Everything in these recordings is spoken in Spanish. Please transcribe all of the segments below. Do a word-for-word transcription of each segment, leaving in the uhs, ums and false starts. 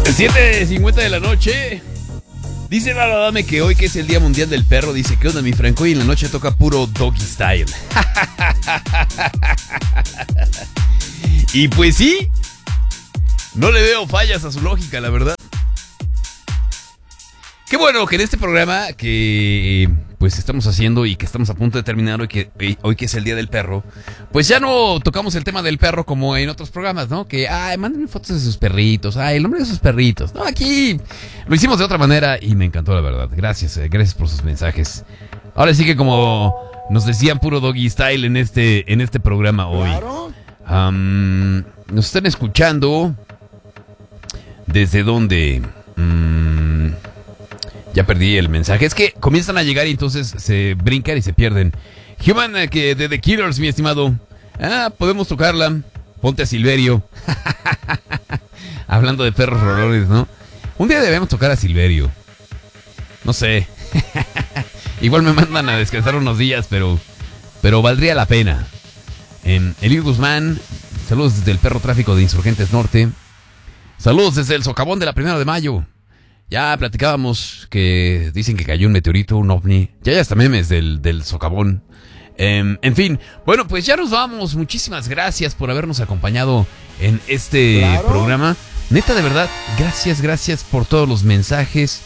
siete cincuenta de la noche. Dice Lalo Adame que hoy, que es el Día Mundial del Perro, dice: ¿qué onda, mi Franco? Hoy en la noche toca puro doggy style. Y pues sí, no le veo fallas a su lógica, la verdad. Qué bueno que en este programa que pues estamos haciendo y que estamos a punto de terminar hoy que, hoy que es el Día del Perro, pues ya no tocamos el tema del perro como en otros programas, ¿no? Que, ay, mándenme fotos de sus perritos, ay, el nombre de sus perritos. No, aquí lo hicimos de otra manera y me encantó, la verdad. Gracias, eh, gracias por sus mensajes. Ahora sí que, como nos decían, puro doggy style en este, en este programa hoy. Um, nos están escuchando. ¿Desde dónde? Um, Ya perdí el mensaje. Es que comienzan a llegar y entonces se brincan y se pierden. Human, que de The Killers, mi estimado. Ah, podemos tocarla. Ponte a Silverio. Hablando de perros rollones, ¿no? Un día debemos tocar a Silverio. No sé. Igual me mandan a descansar unos días, pero pero valdría la pena. En Elías Guzmán, saludos desde el Perro Tráfico de Insurgentes Norte. Saludos desde el Socavón de la Primera de Mayo. Ya platicábamos que dicen que cayó un meteorito, un ovni. Ya hay hasta memes del, del socavón. Eh, en fin, bueno, pues ya nos vamos. Muchísimas gracias por habernos acompañado en este claro. programa. Neta, de verdad, gracias, gracias por todos los mensajes.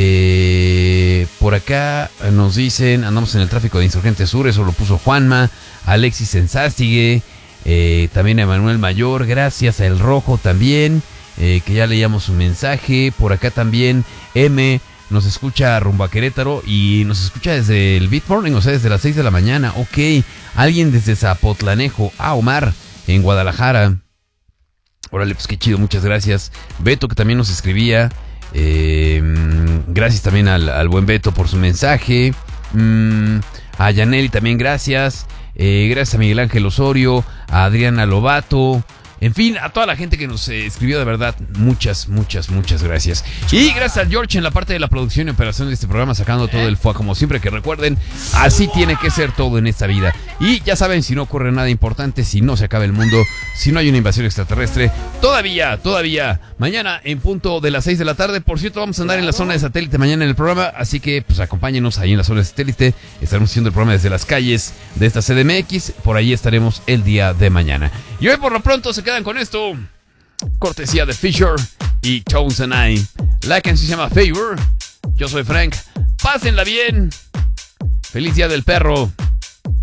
Eh, por acá nos dicen, andamos en el tráfico de Insurgentes Sur, eso lo puso Juanma. Alexis Sensástigue, eh, también a Emanuel Mayor, gracias a El Rojo también. Eh, que ya leíamos su mensaje. Por acá también M nos escucha rumbo a Querétaro y nos escucha desde el Beat Morning, o sea, desde las seis de la mañana. Ok, alguien desde Zapotlanejo. Ah, Omar, en Guadalajara. Órale, pues qué chido, muchas gracias. Beto, que también nos escribía. Eh, gracias también al, al buen Beto por su mensaje. Mm, a Yaneli también gracias. Eh, gracias a Miguel Ángel Osorio, a Adriana Lobato. En fin, a toda la gente que nos eh, escribió, de verdad, muchas, muchas, muchas gracias. Y gracias a George en la parte de la producción y operación de este programa, sacando todo el fuá, como siempre, que recuerden, así tiene que ser todo en esta vida. Y ya saben, si no ocurre nada importante, si no se acaba el mundo, si no hay una invasión extraterrestre, todavía, todavía, mañana en punto de las seis de la tarde. Por cierto, vamos a andar en la zona de satélite mañana en el programa, así que pues acompáñenos ahí en la zona de satélite. Estaremos haciendo el programa desde las calles de esta C D M X, por ahí estaremos el día de mañana. Y hoy por lo pronto se quedan con esto, cortesía de Fisher y Tones and I. La canción se llama Favor. Yo soy Frank, pásenla bien. Feliz Día del Perro.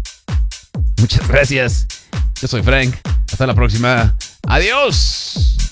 Muchas gracias. Yo soy Frank, hasta la próxima. Adiós.